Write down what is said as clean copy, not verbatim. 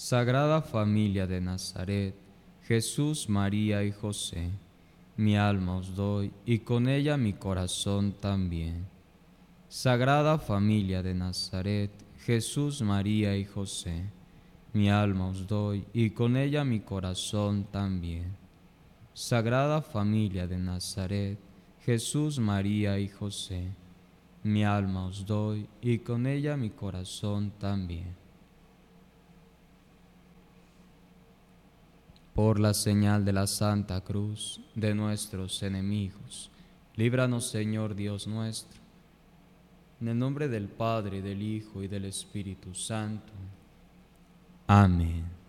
Sagrada Familia de Nazaret, Jesús, María y José, mi alma os doy y con ella mi corazón también. Sagrada Familia de Nazaret, Jesús, María y José, mi alma os doy y con ella mi corazón también. Sagrada Familia de Nazaret, Jesús, María y José, mi alma os doy y con ella mi corazón también. Por la señal de la Santa Cruz de nuestros enemigos, líbranos, Señor Dios nuestro. En el nombre del Padre, del Hijo y del Espíritu Santo. Amén.